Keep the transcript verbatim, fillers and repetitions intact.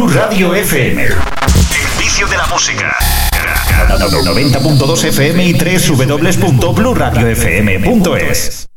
Blue Radio F M. El vicio de la música. noventa punto dos F M y doble u doble u doble u punto blue radio f m punto es.